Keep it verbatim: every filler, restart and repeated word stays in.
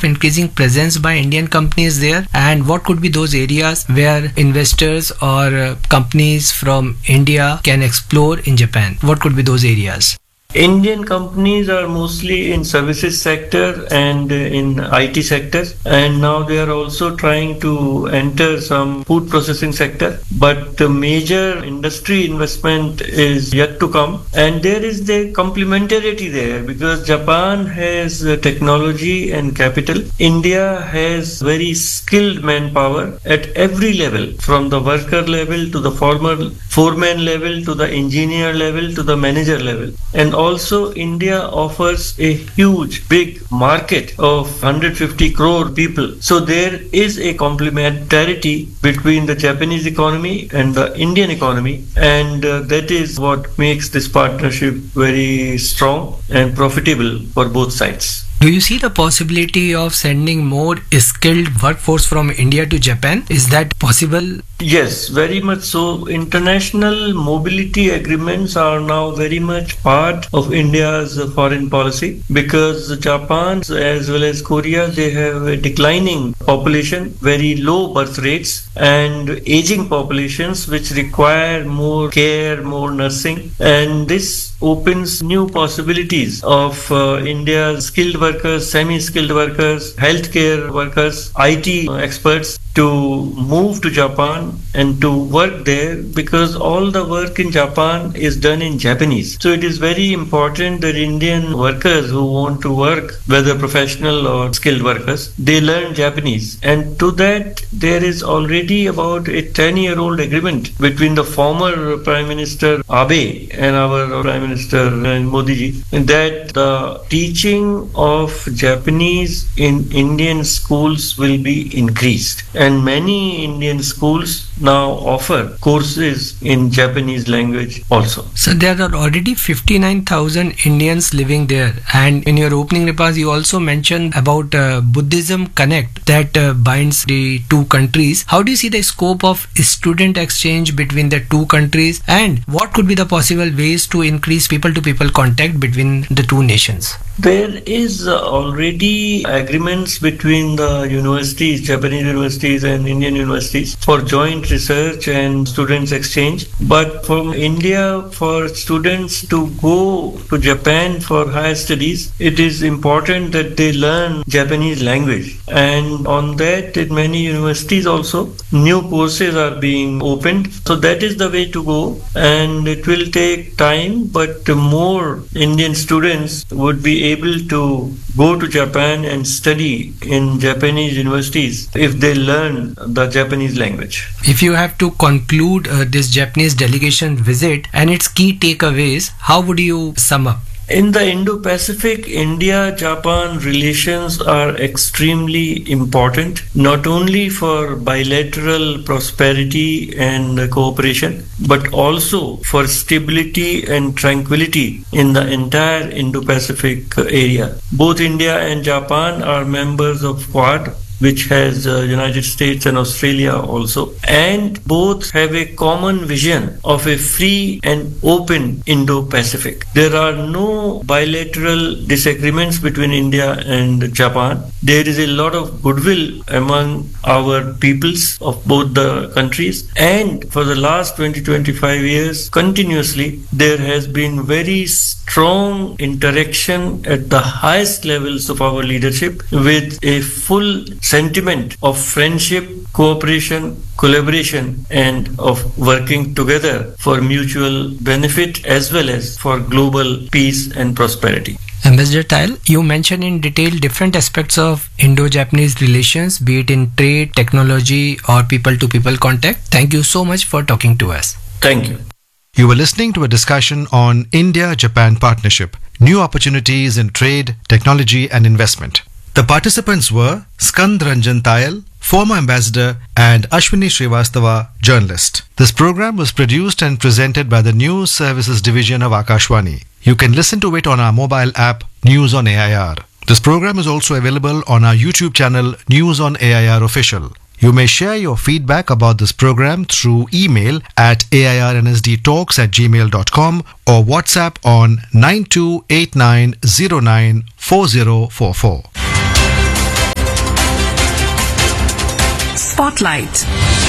of increasing presence by Indian companies there? And what could be those areas where investors or uh, companies from India can explore in Japan? What could be those areas? Indian companies are mostly in services sector and in I T sector, and now they are also trying to enter some food processing sector, but the major industry investment is yet to come, and there is the complementarity there because Japan has technology and capital. India has very skilled manpower at every level, from the worker level to the former foreman level to the engineer level to the manager level. And also, India offers a huge, big market of one hundred fifty crore people. So there is a complementarity between the Japanese economy and the Indian economy, and uh, that is what makes this partnership very strong and profitable for both sides. Do you see the possibility of sending more skilled workforce from India to Japan? Is that possible? Yes, very much so. International mobility agreements are now very much part of India's foreign policy because Japan as well as Korea, they have a declining population, very low birth rates and aging populations which require more care, more nursing, and this opens new possibilities of uh, India's skilled workers, semi-skilled workers, healthcare workers, I T experts to move to Japan and to work there because all the work in Japan is done in Japanese. So it is very important that Indian workers who want to work, whether professional or skilled workers, they learn Japanese. And to that, there is already about a ten-year-old agreement between the former Prime Minister Abe and our Prime Minister Modi ji that the teaching of Japanese in Indian schools will be increased. And many Indian schools now offer courses in Japanese language also. So there are already fifty-nine thousand Indians living there. And in your opening remarks, you also mentioned about uh, Buddhism Connect that uh, binds the two countries. How do you see the scope of student exchange between the two countries? And what could be the possible ways to increase people-to-people contact between the two nations? There is uh, already agreements between the universities, Japanese universities and Indian universities for joint research and students exchange. But from India, for students to go to Japan for higher studies, it is important that they learn Japanese language. And on that, in many universities also, new courses are being opened. So that is the way to go. And it will take time, but more Indian students would be able to go to Japan and study in Japanese universities if they learn the Japanese language. If you have to conclude uh, this Japanese delegation visit and its key takeaways, how would you sum up? In the Indo-Pacific, India-Japan relations are extremely important, not only for bilateral prosperity and cooperation, but also for stability and tranquility in the entire Indo-Pacific area. Both India and Japan are members of Quad, which has uh, United States and Australia also, and both have a common vision of a free and open Indo-Pacific. There are no bilateral disagreements between India and Japan. There is a lot of goodwill among our peoples of both the countries, and for the last twenty to twenty-five years, continuously, there has been very strong interaction at the highest levels of our leadership with a full sentiment of friendship, cooperation, collaboration, and of working together for mutual benefit as well as for global peace and prosperity. Ambassador Tayal, you mentioned in detail different aspects of Indo-Japanese relations, be it in trade, technology, or people-to-people contact. Thank you so much for talking to us. Thank you. You were listening to a discussion on India-Japan partnership, new opportunities in trade, technology, and investment. The participants were Skand Ranjan Tayal, former ambassador, and Ashwini Srivastava, journalist. This program was produced and presented by the News Services Division of Akashvani. You can listen to it on our mobile app, News on A I R. This program is also available on our YouTube channel, News on A I R Official. You may share your feedback about this program through email at airnsdtalks at gmail dot com or WhatsApp on nine two eight nine zero nine four zero four four. Spotlight.